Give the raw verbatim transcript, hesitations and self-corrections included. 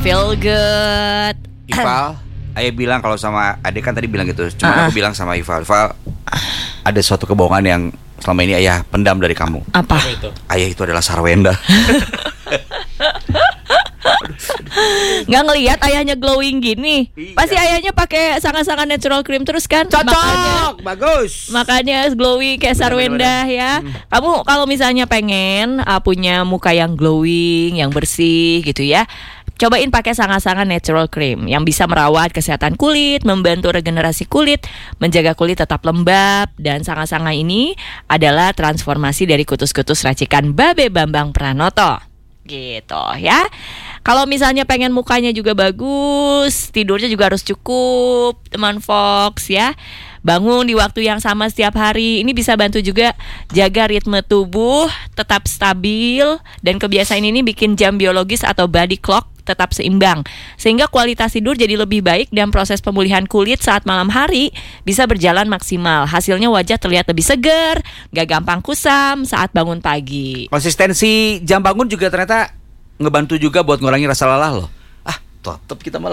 Feel good. Ival, ayah bilang kalau sama adik kan tadi bilang gitu. Cuma Uh-uh. aku bilang sama Ival, Ival, ada suatu kebohongan yang selama ini ayah pendam dari kamu. Apa? Ayah itu adalah Sarwenda. Nggak ngelihat ayahnya glowing gini. Iya. Pasti ayahnya pakai sangat-sangat natural cream terus kan? Makanya, bagus. makanya glowing kayak Sarwenda ya. Kamu kalau misalnya pengen uh, punya muka yang glowing, yang bersih gitu ya, cobain pakai sangat-sangat natural cream yang bisa merawat kesehatan kulit, membantu regenerasi kulit, menjaga kulit tetap lembab. Dan sangat-sangat ini adalah transformasi dari kutus-kutus racikan Babe Bambang Pranoto. Gitu ya. Kalau misalnya pengen mukanya juga bagus, tidurnya juga harus cukup, teman Fox ya. Bangun di waktu yang sama setiap hari. Ini bisa bantu juga jaga ritme tubuh tetap stabil. Dan kebiasaan ini bikin jam biologis atau body clock tetap seimbang, sehingga kualitas tidur jadi lebih baik dan proses pemulihan kulit saat malam hari bisa berjalan maksimal. Hasilnya wajah terlihat lebih segar, gak gampang kusam saat bangun pagi. Konsistensi jam bangun juga ternyata ngebantu juga buat ngurangi rasa lelah loh. Ah, tetap kita malah